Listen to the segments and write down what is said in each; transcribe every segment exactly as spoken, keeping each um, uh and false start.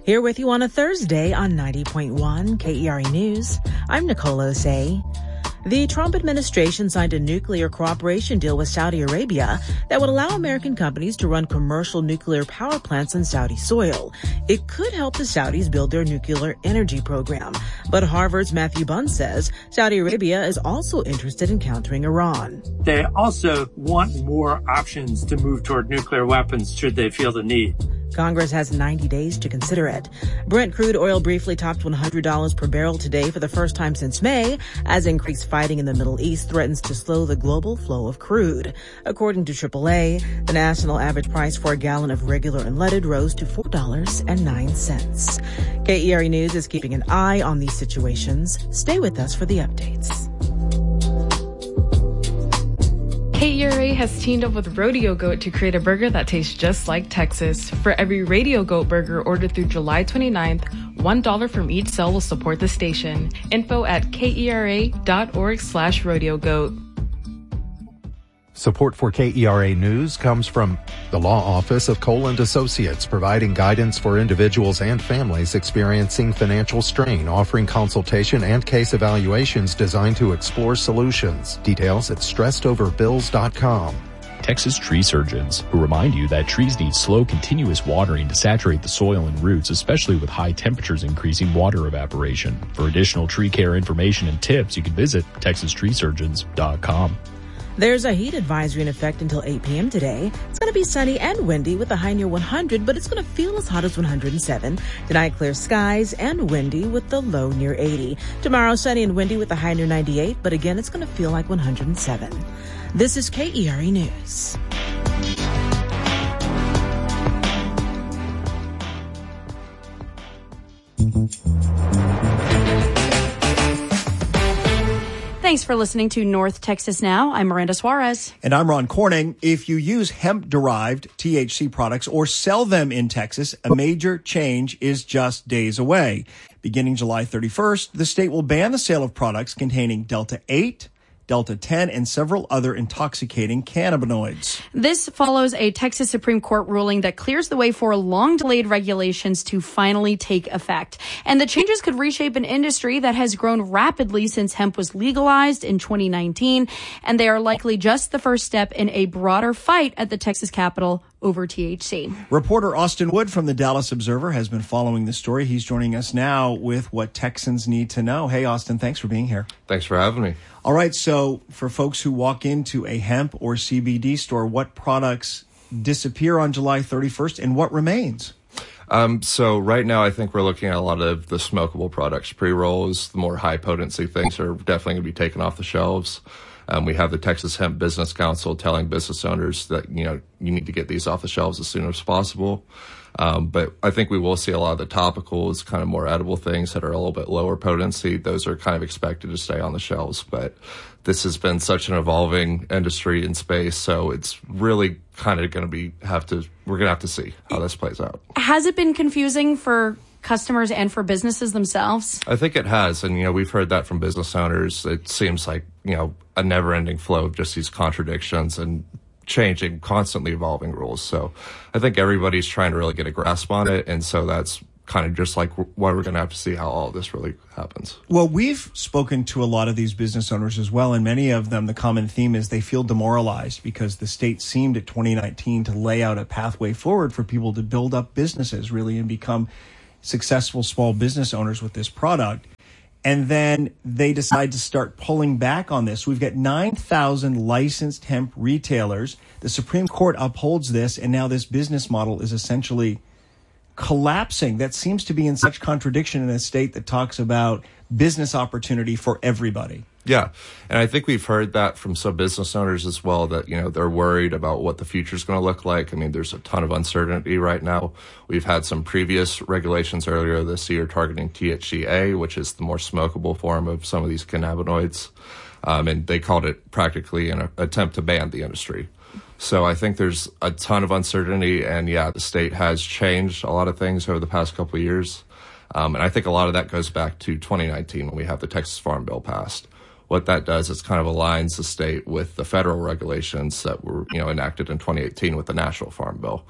Here with you on a Thursday on ninety point one K E R A News. I'm Nicole Osei. The Trump administration signed a nuclear cooperation deal with Saudi Arabia that would allow American companies to run commercial nuclear power plants on Saudi soil. It could help the Saudis build their nuclear energy program. But Harvard's Matthew Bunn says Saudi Arabia is also interested in countering Iran. They also want more options to move toward nuclear weapons should they feel the need. Congress has ninety days to consider it. Brent crude oil briefly topped one hundred dollars per barrel today for the first time since May, as increased fighting in the Middle East threatens to slow the global flow of crude. According to triple A, the national average price for a gallon of regular unleaded rose to four dollars and nine cents. K E R A News is keeping an eye on these situations. Stay with us for the updates. K E R A has teamed up with Rodeo Goat to create a burger that tastes just like Texas. For every Radio Goat burger ordered through July twenty-ninth, one dollar from each sale will support the station. Info at kera.org slash rodeo goat. Support for K E R A News comes from the Law Office of Coland Associates, providing guidance for individuals and families experiencing financial strain, offering consultation and case evaluations designed to explore solutions. Details at stressed over bills dot com. Texas Tree Surgeons, who remind you that trees need slow, continuous watering to saturate the soil and roots, especially with high temperatures increasing water evaporation. For additional tree care information and tips, you can visit texas tree surgeons dot com. There's a heat advisory in effect until eight p.m. today. It's going to be sunny and windy with a high near one hundred, but it's going to feel as hot as one hundred seven. Tonight, clear skies and windy with the low near eighty. Tomorrow, sunny and windy with a high near ninety-eight, but again, it's going to feel like one hundred seven. This is K E R A News. Thanks for listening to North Texas Now. I'm Miranda Suarez. And I'm Ron Corning. If you use hemp-derived T H C products or sell them in Texas, a major change is just days away. Beginning July thirty-first, the state will ban the sale of products containing Delta eight, Delta ten, and several other intoxicating cannabinoids. This follows a Texas Supreme Court ruling that clears the way for long-delayed regulations to finally take effect. And the changes could reshape an industry that has grown rapidly since hemp was legalized in twenty nineteen, and they are likely just the first step in a broader fight at the Texas Capitol over T H C. Reporter Austin Wood from the Dallas Observer has been following the story. He's joining us now with what Texans need to know. Hey, Austin, thanks for being here. Thanks for having me. All right, so for folks who walk into a hemp or C B D store, what products disappear on July thirty-first and what remains? Um, so right now, I think we're looking at a lot of the smokable products. Pre-rolls, the more high-potency things are definitely going to be taken off the shelves. Um, we have the Texas Hemp Business Council telling business owners that, you know, you need to get these off the shelves as soon as possible. Um, but I think we will see a lot of the topicals, kind of more edible things that are a little bit lower potency. Those are kind of expected to stay on the shelves. But this has been such an evolving industry in space, so it's really kind of going to be have to we're going to have to see how this plays out. Has it been confusing for customers and for businesses themselves? I think it has. And, you know, we've heard that from business owners. It seems like, you know, a never-ending flow of just these contradictions and changing, constantly evolving rules. So I think everybody's trying to really get a grasp on it. And so that's kind of just like what we're going to have to see how all this really happens. Well, we've spoken to a lot of these business owners as well, and many of them, the common theme is they feel demoralized because the state seemed at twenty nineteen to lay out a pathway forward for people to build up businesses really and become successful small business owners with this product. And then they decide to start pulling back on this. We've got nine thousand licensed hemp retailers. The Supreme Court upholds this, and now this business model is essentially collapsing. That seems to be in such contradiction in a state that talks about business opportunity for everybody. Yeah. And I think we've heard that from some business owners as well, that, you know, they're worried about what the future is going to look like. I mean, there's a ton of uncertainty right now. We've had some previous regulations earlier this year targeting T H C A, which is the more smokable form of some of these cannabinoids. Um, and they called it practically an attempt to ban the industry. So I think there's a ton of uncertainty. And yeah, the state has changed a lot of things over the past couple of years. Um, and I think a lot of that goes back to twenty nineteen when we have the Texas Farm Bill passed. What that does is kind of aligns the state with the federal regulations that were, you know, enacted in twenty eighteen with the National Farm Bill.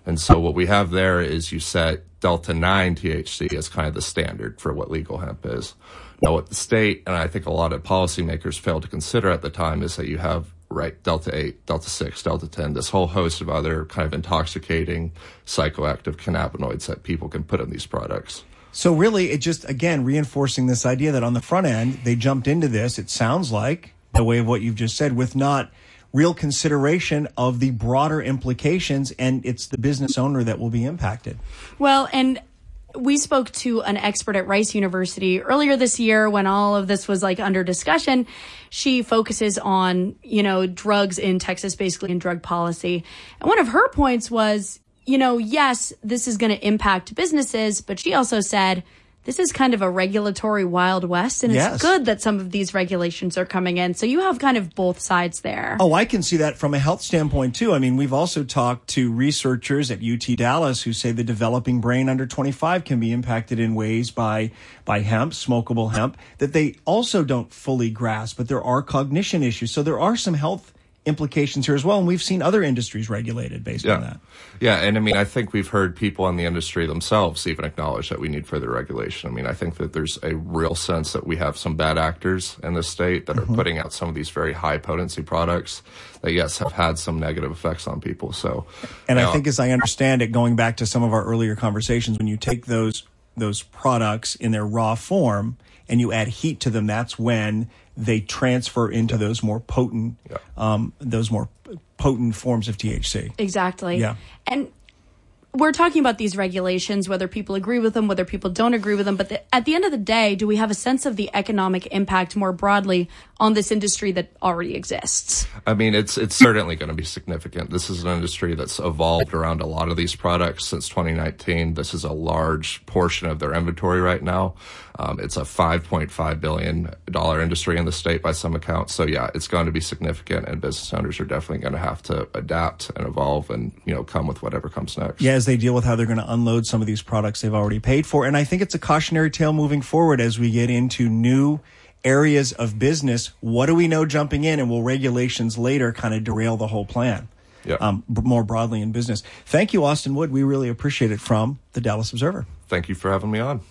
And so what we have there is you set Delta nine T H C as kind of the standard for what legal hemp is. Now, what the state, and I think a lot of policymakers failed to consider at the time, is that you have, right, Delta eight, Delta six, Delta ten, this whole host of other kind of intoxicating psychoactive cannabinoids that people can put in these products. So really, it just, again, reinforcing this idea that on the front end, they jumped into this, it sounds like, by way of what you've just said, with not real consideration of the broader implications, and it's the business owner that will be impacted. Well, and we spoke to an expert at Rice University earlier this year when all of this was like under discussion. She focuses on, you know, drugs in Texas, basically in drug policy. And one of her points was, you know, yes, this is going to impact businesses, but she also said, this is kind of a regulatory Wild West, and yes. It's good that some of these regulations are coming in. So you have kind of both sides there. Oh, I can see that from a health standpoint, too. I mean, we've also talked to researchers at U T Dallas who say the developing brain under twenty-five can be impacted in ways by by hemp, smokable hemp, that they also don't fully grasp, but there are cognition issues. So there are some health implications here as well, and we've seen other industries regulated based yeah. on that. Yeah, and I mean, I think we've heard people in the industry themselves even acknowledge that we need further regulation. I mean, I think that there's a real sense that we have some bad actors in this state that mm-hmm. are putting out some of these very high potency products that, yes, have had some negative effects on people. So, and I know, think as I understand it, going back to some of our earlier conversations, when you take those those products in their raw form and you add heat to them, that's when they transfer into yeah. those more potent, yeah. um, those more potent forms of T H C. Exactly. Yeah. And we're talking about these regulations, whether people agree with them, whether people don't agree with them. But the, at the end of the day, do we have a sense of the economic impact more broadly on this industry that already exists? I mean, it's it's certainly going to be significant. This is an industry that's evolved around a lot of these products since twenty nineteen. This is a large portion of their inventory right now. Um, it's a five point five billion dollars industry in the state by some accounts. So, yeah, it's going to be significant, and business owners are definitely going to have to adapt and evolve and, you know, come with whatever comes next. Yeah, as they deal with how they're going to unload some of these products they've already paid for. And I think it's a cautionary tale moving forward as we get into new areas of business. What do we know jumping in, and will regulations later kind of derail the whole plan? Yeah. Um, b- more broadly in business. Thank you, Austin Wood. We really appreciate it from the Dallas Observer. Thank you for having me on.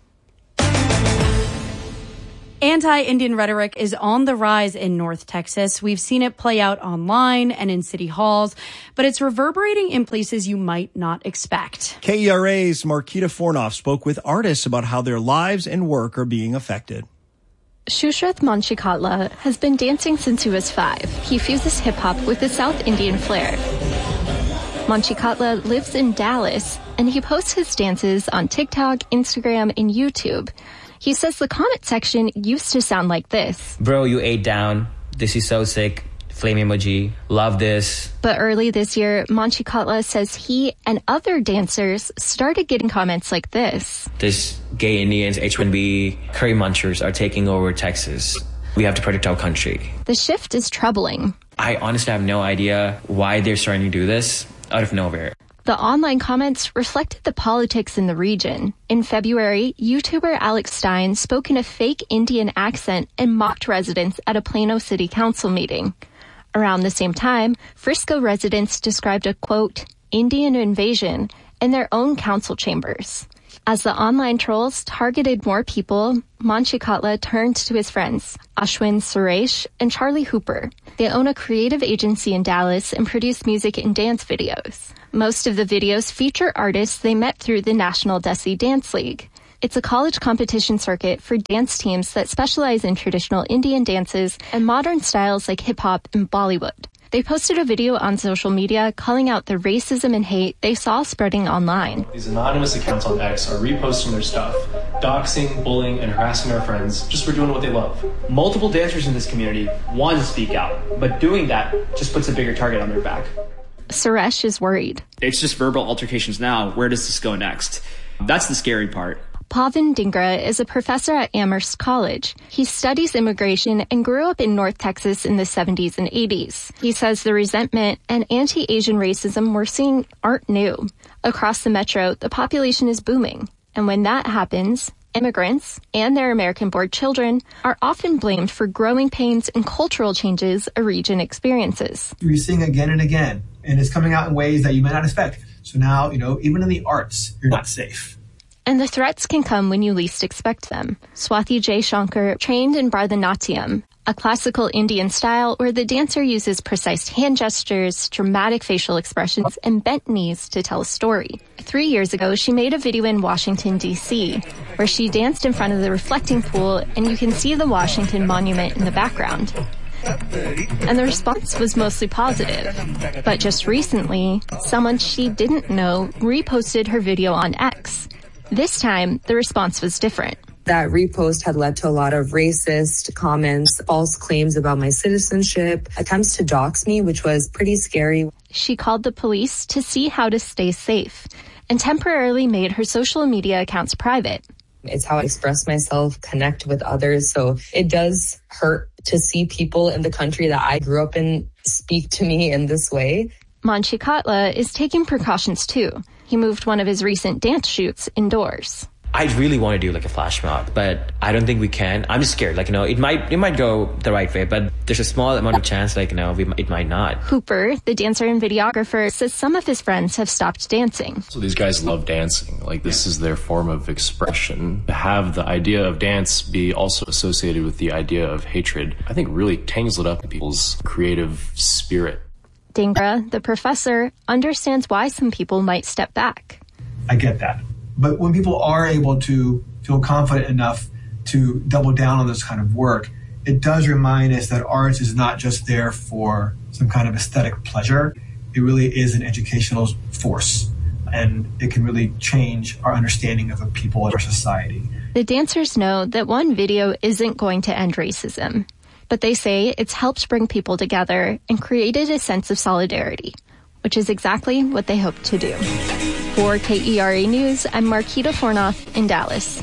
Anti-Indian rhetoric is on the rise in North Texas. We've seen it play out online and in city halls, but it's reverberating in places you might not expect. K E R A's Marquita Fornoff spoke with artists about how their lives and work are being affected. Shushrath Manchikatla has been dancing since he was five. He fuses hip-hop with the South Indian flair. Manchikatla lives in Dallas, and he posts his dances on TikTok, Instagram, and YouTube. He says the comment section used to sound like this. Bro, you ate down. This is so sick. Flame emoji. Love this. But early this year, Manchikatla says he and other dancers started getting comments like this. This gay Indians, H one B, curry munchers are taking over Texas. We have to protect our country. The shift is troubling. I honestly have no idea why they're starting to do this out of nowhere. The online comments reflected the politics in the region. In February, YouTuber Alex Stein spoke in a fake Indian accent and mocked residents at a Plano City Council meeting. Around the same time, Frisco residents described a, quote, Indian invasion in their own council chambers. As the online trolls targeted more people, Manchikatla turned to his friends, Ashwin Suresh and Charlie Hooper. They own a creative agency in Dallas and produce music and dance videos. Most of the videos feature artists they met through the National Desi Dance League. It's a college competition circuit for dance teams that specialize in traditional Indian dances and modern styles like hip-hop and Bollywood. They posted a video on social media calling out the racism and hate they saw spreading online. These anonymous accounts on X are reposting their stuff, doxing, bullying, and harassing our friends just for doing what they love. Multiple dancers in this community want to speak out, but doing that just puts a bigger target on their back. Suresh is worried. It's just verbal altercations now. Where does this go next? That's the scary part. Pavan Dhingra is a professor at Amherst College. He studies immigration and grew up in North Texas in the seventies and eighties. He says the resentment and anti-Asian racism we're seeing aren't new. Across the metro, the population is booming. And when that happens, immigrants and their American-born children are often blamed for growing pains and cultural changes a region experiences. You're seeing again and again, and it's coming out in ways that you may not expect. So now, you know, even in the arts, you're not safe. And the threats can come when you least expect them. Swathi J. Shankar trained in Bharatanatyam, a classical Indian style where the dancer uses precise hand gestures, dramatic facial expressions, and bent knees to tell a story. Three years ago, she made a video in Washington, D C, where she danced in front of the reflecting pool, and you can see the Washington Monument in the background. And the response was mostly positive. But just recently, someone she didn't know reposted her video on X. This time, the response was different. That repost had led to a lot of racist comments, false claims about my citizenship, attempts to dox me, which was pretty scary. She called the police to see how to stay safe and temporarily made her social media accounts private. It's how I express myself, connect with others. So it does hurt to see people in the country that I grew up in speak to me in this way. Manchi Katla is taking precautions too. He moved one of his recent dance shoots indoors. I really want to do like a flash mob, but I don't think we can. I'm just scared. Like, you know, it might it might go the right way, but there's a small amount of chance, like, you know, we, it might not. Hooper, the dancer and videographer, says some of his friends have stopped dancing. So these guys love dancing. Like, this is their form of expression. To have the idea of dance be also associated with the idea of hatred, I think really tangles it up in people's creative spirit. Dhingra, the professor, understands why some people might step back. I get that. But when people are able to feel confident enough to double down on this kind of work, it does remind us that arts is not just there for some kind of aesthetic pleasure. It really is an educational force, and it can really change our understanding of a people and our society. The dancers know that one video isn't going to end racism, but they say it's helped bring people together and created a sense of solidarity, which is exactly what they hope to do. For K E R A News, I'm Marquita Fornoff in Dallas.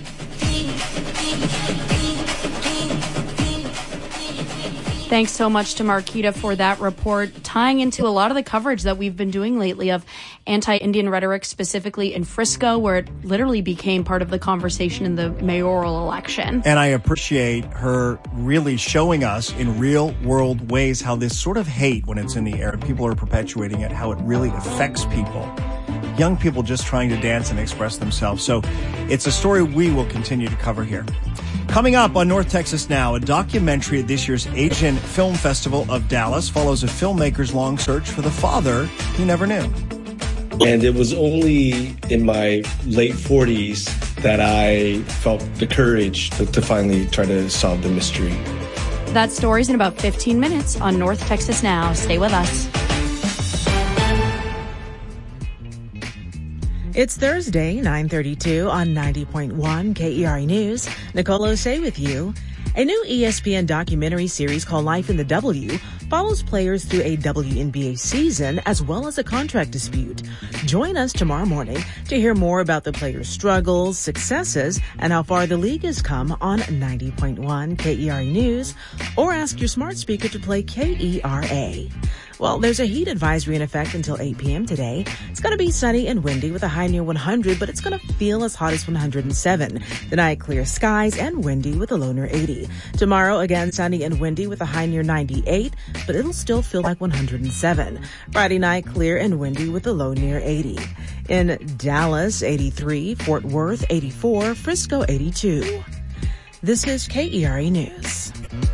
Thanks so much to Marquita for that report, tying into a lot of the coverage that we've been doing lately of anti-Indian rhetoric, specifically in Frisco, where it literally became part of the conversation in the mayoral election. And I appreciate her really showing us in real world ways how this sort of hate, when it's in the air, people are perpetuating it, how it really affects people. Young people just trying to dance and express themselves. So it's a story we will continue to cover here. Coming up on North Texas Now, a documentary at this year's Asian Film Festival of Dallas follows a filmmaker's long search for the father he never knew. And it was only in my late forties that I felt the courage to, to finally try to solve the mystery. That story's in about fifteen minutes on North Texas Now. Stay with us. It's Thursday, nine thirty-two on ninety point one K E R A News. Nicole O'Shea with you. A new E S P N documentary series called Life in the W follows players through a W N B A season as well as a contract dispute. Join us tomorrow morning to hear more about the players' struggles, successes, and how far the league has come on ninety point one K E R A News, or ask your smart speaker to play K E R A. Well, there's a heat advisory in effect until eight p.m. today. It's going to be sunny and windy with a high near one hundred, but it's going to feel as hot as one hundred seven. Tonight, clear skies and windy with a low near eighty. Tomorrow, again, sunny and windy with a high near ninety-eight, but it'll still feel like one hundred seven. Friday night, clear and windy with a low near eighty. In Dallas, eighty-three, Fort Worth, eighty-four, Frisco, eighty-two. This is K E R A News.